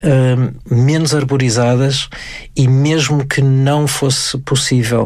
menos arborizadas, e mesmo que não fosse possível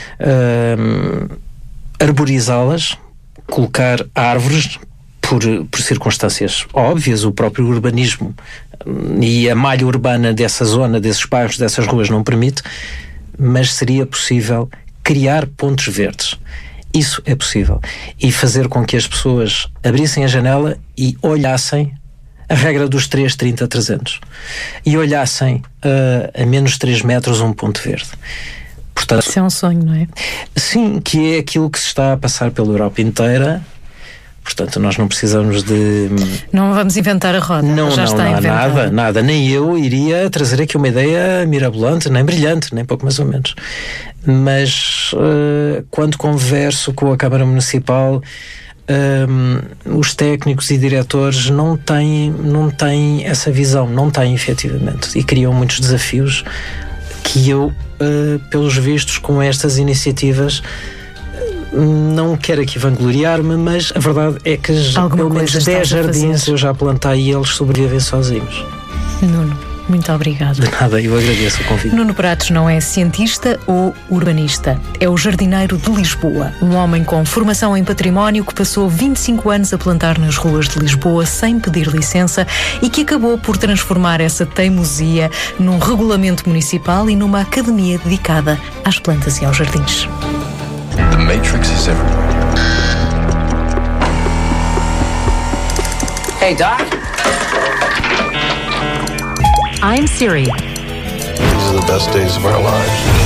arborizá-las, colocar árvores por circunstâncias óbvias, o próprio urbanismo e a malha urbana dessa zona, desses bairros, dessas ruas não permite, mas seria possível criar pontos verdes. Isso é possível. E fazer com que as pessoas abrissem a janela e olhassem a regra dos 3, 30, 300. E olhassem a menos 3 metros um ponto verde. Portanto, isso é um sonho, não é? Sim, que é aquilo que se está a passar pela Europa inteira. Portanto, nós não precisamos de... Não vamos inventar a roda. Não, já está inventada. Nada. Nem eu iria trazer aqui uma ideia mirabolante, nem brilhante, nem pouco mais ou menos. Mas quando converso com a Câmara Municipal, os técnicos e diretores não têm essa visão, não têm efetivamente, e criam muitos desafios que eu, pelos vistos, com estas iniciativas, não quero aqui vangloriar-me, mas a verdade é que pelo menos 10 jardins eu já plantei e eles sobrevivem sozinhos. Nuno, muito obrigado. De nada, eu agradeço o convite. Nuno Pratos não é cientista ou urbanista, é o jardineiro de Lisboa, um homem com formação em património que passou 25 anos a plantar nas ruas de Lisboa sem pedir licença e que acabou por transformar essa teimosia num regulamento municipal e numa academia dedicada às plantas e aos jardins. The Matrix is everywhere. Hey, Doc. I'm Siri. These are the best days of our lives.